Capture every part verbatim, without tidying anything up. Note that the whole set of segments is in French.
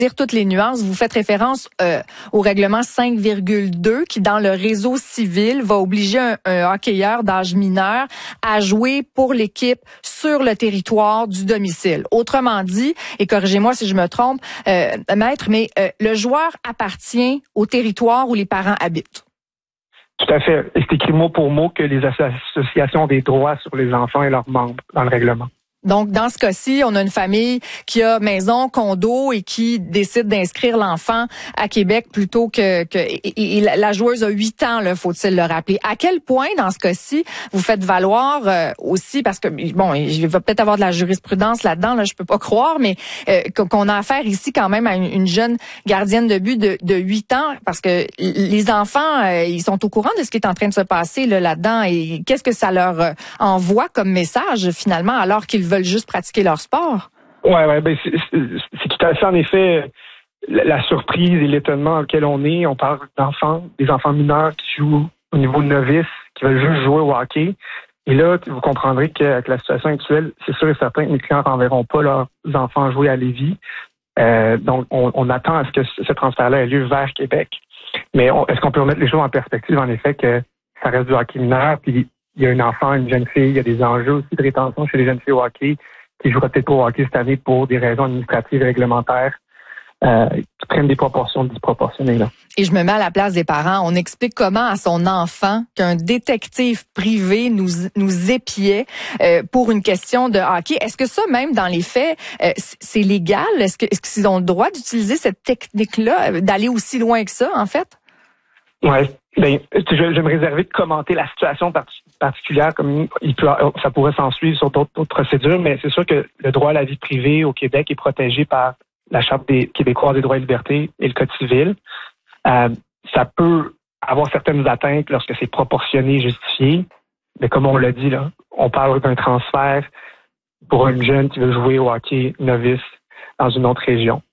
dire toutes les nuances, vous faites référence euh, au règlement cinq virgule deux qui, dans le réseau civil, va obliger un, un hockeyeur d'âge mineur à jouer pour l'équipe sur le territoire du domicile. Autrement dit, et corrigez-moi si je me trompe, euh, maître, mais euh, le joueur appartient au territoire où les parents habitent. Tout à fait. Et c'est écrit mot pour mot que les associations ont des droits sur les enfants et leurs membres dans le règlement. Donc, dans ce cas-ci, on a une famille qui a maison, condo et qui décide d'inscrire l'enfant à Québec plutôt que... que et, et la joueuse a huit ans, là, faut-il le rappeler. À quel point, dans ce cas-ci, vous faites valoir euh, aussi, parce que, bon, il va peut-être avoir de la jurisprudence là-dedans, là, je peux pas croire, mais euh, qu'on a affaire ici quand même à une, une jeune gardienne de but de, de huit ans, parce que les enfants, euh, ils sont au courant de ce qui est en train de se passer là, là-dedans et qu'est-ce que ça leur euh, envoie comme message, finalement, alors qu'ils veulent juste pratiquer leur sport. Ouais, ouais, ben c'est, c'est, c'est tout à fait en effet la, la surprise et l'étonnement dans lequel on est. On parle d'enfants, des enfants mineurs qui jouent au niveau novice, qui veulent juste jouer au hockey. Et là, vous comprendrez qu'avec la situation actuelle, c'est sûr et certain que mes clients n'enverront pas leurs enfants jouer à Lévis. Euh, donc, on, on attend à ce que ce transfert-là ait lieu vers Québec. Mais on, est-ce qu'on peut remettre les choses en perspective, en effet, que ça reste du hockey mineur, puis il y a un enfant, une jeune fille, il y a des enjeux aussi de rétention chez les jeunes filles au hockey qui joueraient peut-être pas au hockey cette année pour des raisons administratives et réglementaires euh, qui prennent des proportions disproportionnées. Là. Et je me mets à la place des parents. On explique comment à son enfant qu'un détective privé nous nous épiait euh, pour une question de hockey. Est-ce que ça, même dans les faits, euh, c'est légal? Est-ce que est-ce qu'ils ont le droit d'utiliser cette technique-là, d'aller aussi loin que ça, en fait? Ouais. Ben, je, je vais me réserver de commenter la situation parti- particulière, comme il peut, ça pourrait s'en suivre sur d'autres, d'autres procédures, mais c'est sûr que le droit à la vie privée au Québec est protégé par la Charte des Québécois des droits et libertés et le Code civil. Euh, ça peut avoir certaines atteintes lorsque c'est proportionné, justifié, mais comme on l'a dit, là, on parle d'un transfert pour une jeune qui veut jouer au hockey novice dans une autre région.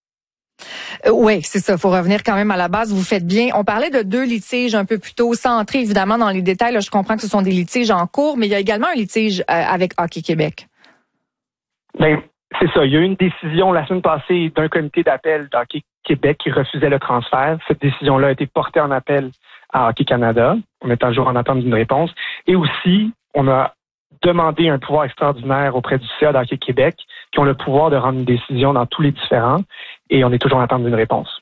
Euh, oui, c'est ça. Il faut revenir quand même à la base. Vous faites bien. On parlait de deux litiges un peu plus tôt, sans entrer évidemment dans les détails. Là, je comprends que ce sont des litiges en cours, mais il y a également un litige euh, avec Hockey Québec. Ben, c'est ça. Il y a eu une décision la semaine passée d'un comité d'appel d'Hockey Québec qui refusait le transfert. Cette décision-là a été portée en appel à Hockey Canada. On est toujours en attente d'une réponse. Et aussi, on a demandé un pouvoir extraordinaire auprès du C A d'Hockey Québec qui ont le pouvoir de rendre une décision dans tous les différends. Et on est toujours en attente d'une réponse.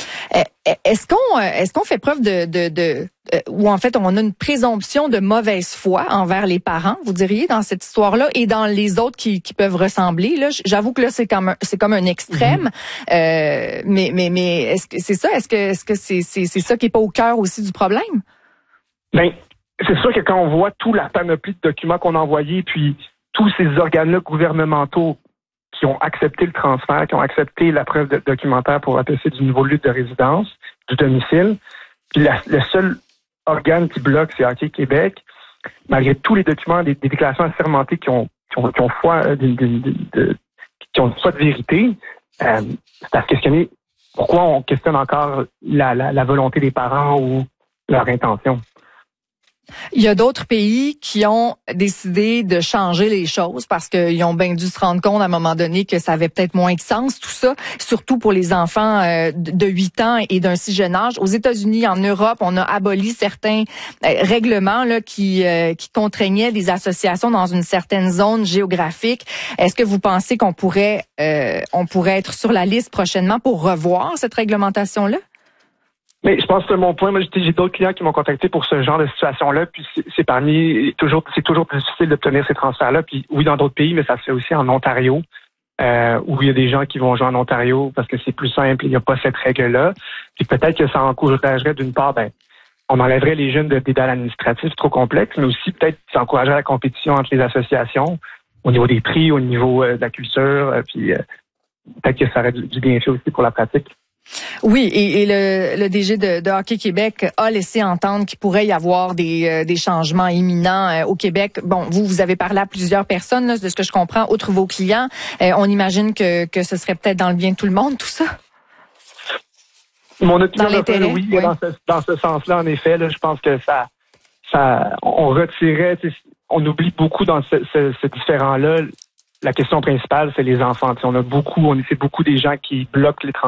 Est-ce qu'on est-ce qu'on fait preuve de, de, de ou en fait on a une présomption de mauvaise foi envers les parents, vous diriez, dans cette histoire-là et dans les autres qui, qui peuvent ressembler là? J'avoue que là c'est comme un, c'est comme un extrême, mm-hmm. euh, mais mais mais est-ce que c'est ça? Est-ce que est-ce que c'est c'est c'est ça qui est pas au cœur aussi du problème? Ben c'est sûr que quand on voit toute la panoplie de documents qu'on a envoyés, puis tous ces organes-là gouvernementaux qui ont accepté le transfert, qui ont accepté la preuve de, documentaire pour attester du nouveau lieu de résidence, du domicile. Puis la, le seul organe qui bloque, c'est Hockey Québec. Malgré tous les documents, des, des déclarations assermentées qui ont, qui ont, qui ont foi euh, de, de, de, de, qui ont foi de vérité, euh, c'est à se questionner pourquoi on questionne encore la, la, la volonté des parents ou leur intention. Il y a d'autres pays qui ont décidé de changer les choses parce qu'ils ont bien dû se rendre compte à un moment donné que ça avait peut-être moins de sens, tout ça, surtout pour les enfants de huit ans et d'un si jeune âge. Aux États-Unis, en Europe, on a aboli certains règlements là qui qui contraignaient les associations dans une certaine zone géographique. Est-ce que vous pensez qu'on pourrait euh, on pourrait être sur la liste prochainement pour revoir cette réglementation-là? Mais je pense que c'est mon point. Moi, j'ai d'autres clients qui m'ont contacté pour ce genre de situation-là. Puis c'est, c'est parmi toujours, c'est toujours difficile d'obtenir ces transferts-là. Puis oui, dans d'autres pays, mais ça se fait aussi en Ontario, euh, où il y a des gens qui vont jouer en Ontario parce que c'est plus simple. Il n'y a pas cette règle-là. Puis peut-être que ça encouragerait d'une part, ben, on enlèverait les jeunes de dédales administratifs trop complexes, mais aussi peut-être ça encouragerait la compétition entre les associations au niveau des prix, au niveau euh, de la culture. Euh, puis euh, peut-être que ça aurait du, du bienfait aussi pour la pratique. Oui, et, et le, le D G de, de Hockey Québec a laissé entendre qu'il pourrait y avoir des, euh, des changements imminents euh, au Québec. Bon, vous, vous avez parlé à plusieurs personnes, là, de ce que je comprends, outre vos clients. Euh, on imagine que, que ce serait peut-être dans le bien de tout le monde, tout ça? Mon opinion, dans l'intérêt, oui, oui. Dans ce, dans ce sens-là, en effet, là, je pense que ça, ça, on retirait, on oublie beaucoup dans ce, ce, ce différent-là. La question principale, c'est les enfants. T'sais, on a beaucoup, on essaie beaucoup des gens qui bloquent les transferts.